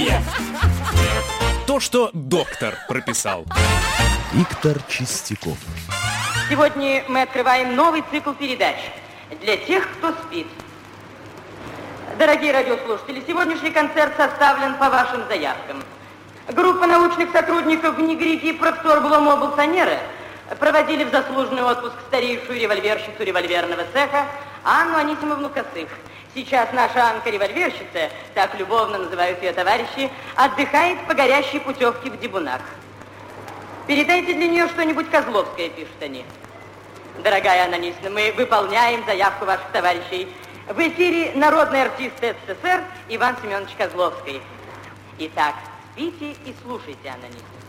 здоровья. То, что доктор прописал. Виктор Чистяков. Сегодня мы открываем новый цикл передач для тех, кто спит. Дорогие радиослушатели, сегодняшний концерт составлен по вашим заявкам. Группа научных сотрудников в Негриде и профторгломо Болсонера проводили в заслуженный отпуск старейшую револьверщицу револьверного цеха Анну Анисимовну Косых. Сейчас наша Анка-револьверщица, так любовно называют ее товарищи, отдыхает по горящей путевке в Дебунах. Передайте для нее что-нибудь Козловское, пишут они. Дорогая Анна Анисимовна, мы выполняем заявку ваших товарищей. В эфире народный артист СССР Иван Семенович Козловский. Итак, спите и слушайте, Анна Анисимовна.